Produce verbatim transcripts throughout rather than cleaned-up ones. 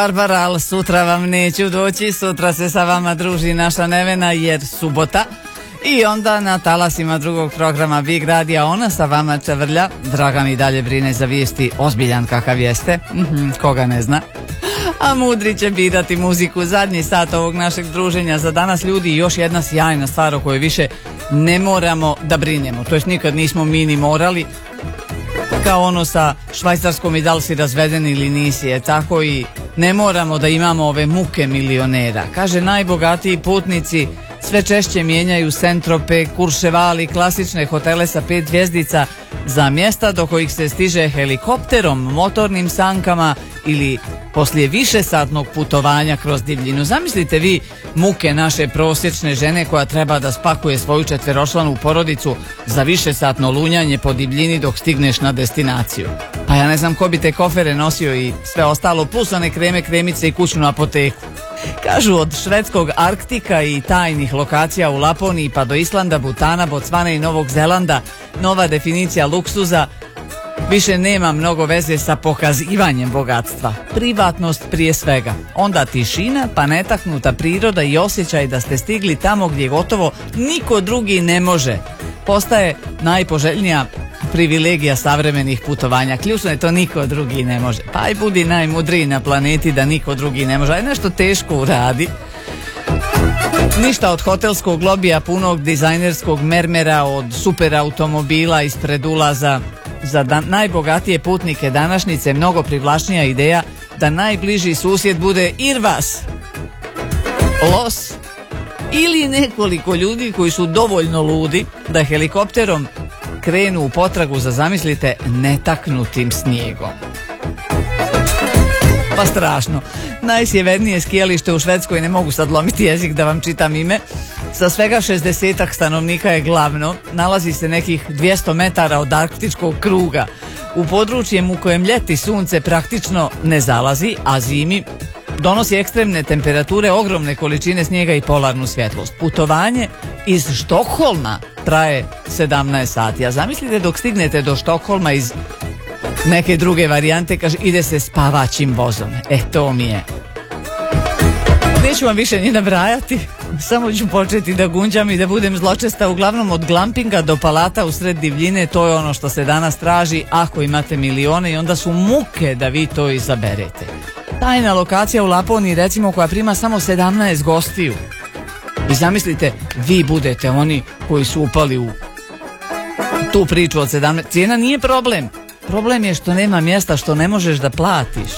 Barbara, ali sutra vam neću doći, sutra se sa vama druži naša Nevena jer subota. I onda na talasima drugog programa Big Radija ona sa vama čavrlja. Draga mi dalje brine za vijesti, ozbiljan kakav jeste, mm-hmm, koga ne zna. A mudri će birati muziku. Zadnji sat ovog našeg druženja za danas, ljudi, još jedna sjajna stvar o kojoj više ne moramo da brinemo. To jest nikad nismo mi ni morali. Kao ono sa Švajcarskom i da li si razveden ili nisi, je tako i ne moramo da imamo ove muke milionera. Kaže, najbogatiji putnici sve češće mijenjaju Saint-Tropez, Courchevel i klasične hotele sa pet zvjezdica za mjesta do kojih se stiže helikopterom, motornim sankama ili poslije višesatnog putovanja kroz divljinu. Zamislite vi muke naše prosječne žene koja treba da spakuje svoju četveročlanu porodicu za višesatno lunjanje po divljini dok stigneš na destinaciju. Pa ja ne znam ko bi te kofere nosio i sve ostalo, plus one kreme, kremice i kućnu apoteku. Kažu, od švedskog Arktika i tajnih lokacija u Laponiji pa do Islanda, Butana, Bocvane i Novog Zelanda, nova definicija luksuza više nema mnogo veze sa pokazivanjem bogatstva. Privatnost prije svega. Onda tišina, pa netaknuta priroda i osjećaj da ste stigli tamo gdje gotovo niko drugi ne može. Postaje najpoželjnija privilegija savremenih putovanja. Ključno je to, niko drugi ne može. Pa i budi najmudriji na planeti da niko drugi ne može. Aj nešto teško uradi. Ništa od hotelskog lobija, punog dizajnerskog mermera, od super automobila ispred ulaza. Za dan, najbogatije putnike današnjice mnogo privlačnija ideja da najbliži susjed bude Irvas, Los ili nekoliko ljudi koji su dovoljno ludi da helikopterom krenu u potragu za, zamislite, netaknutim snijegom. Pa strašno. Najsjevernije skijalište u Švedskoj, ne mogu sad lomiti jezik da vam čitam ime, sa svega šezdesetak stanovnika je glavno, nalazi se nekih dvjesto metara od arktičkog kruga. U područjem u kojem ljeti sunce praktično ne zalazi, a zimi donosi ekstremne temperature, ogromne količine snijega i polarnu svjetlost. Putovanje iz Štokholma traje sedamnaest sati, a zamislite dok stignete do Štokholma iz neke druge varijante, kaže, ide se spavaćim vozom. E, to mi je. Neću vam više ni nabrajati, samo ću početi da gunđam i da budem zločesta. Uglavnom, od glampinga do palata u sred divljine, to je ono što se danas traži ako imate milione, i onda su muke da vi to izaberete. Tajna lokacija u Laponiji, recimo, koja prima samo sedamnaest gostiju. I zamislite, vi budete oni koji su upali u tu priču od sedamnaest. Cijena nije problem. Problem je što nema mjesta, što ne možeš da platiš.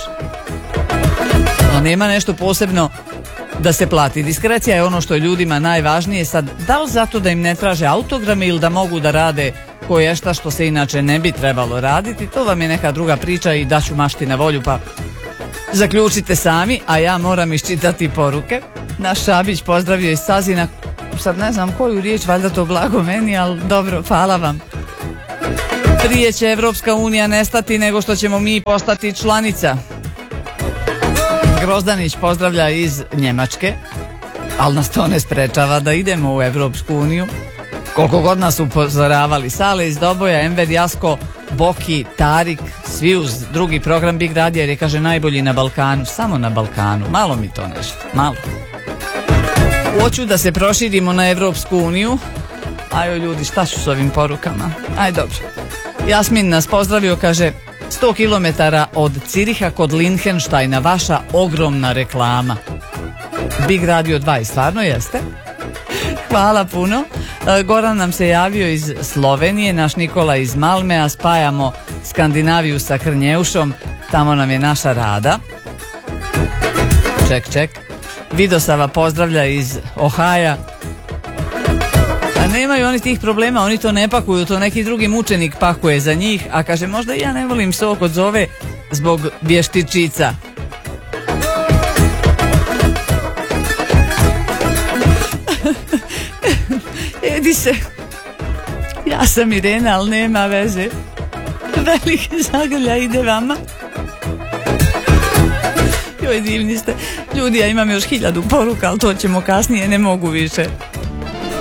A nema nešto posebno da se plati. Diskrecija je ono što je ljudima najvažnije. Sad, da li zato da im ne traže autograme ili da mogu da rade koješta što se inače ne bi trebalo raditi, to vam je neka druga priča i daću mašti na volju, pa zaključite sami, a ja moram iščitati poruke. Naš Šabić pozdravio iz Sazina, sad ne znam koju riječ, valjda to blago meni, ali dobro, hvala vam. Prije će Evropska unija nestati nego što ćemo mi postati članica. Grozdanić pozdravlja iz Njemačke, ali nas to ne sprečava da idemo u Evropsku uniju. Koliko god nas upozoravali. Sale iz Doboja, Enver, Jasko, Boki, Tarik, svi uz drugi program Big Radija, jer je, kaže, najbolji na Balkanu. Samo na Balkanu, malo mi to nešto, malo. Hoću da se proširimo na Evropsku uniju. Ajo ljudi, šta ću s ovim porukama? Aj, dobro. Jasmin nas pozdravio, kaže, sto kilometara od Ciriha kod Lichtensteina, vaša ogromna reklama. Big Radio dva, i stvarno jeste. Hvala puno. Goran nam se javio iz Slovenije, naš Nikola iz Malmea, spajamo Skandinaviju sa Krnjeušom, tamo nam je naša Rada. Ček, ček. Vidosava pozdravlja iz Ohaja. A nemaju oni tih problema, oni to ne pakuju, to neki drugi mučenik pakuje za njih, a kaže, možda ja ne volim sok od zove zbog vještičica. Edi se, ja sam Irena, ali nema veze. Veliki zagrlja ide vama. Joj, divni ste. Ljudi, ja imam još hiljadu poruka, ali to ćemo kasnije, ne mogu više.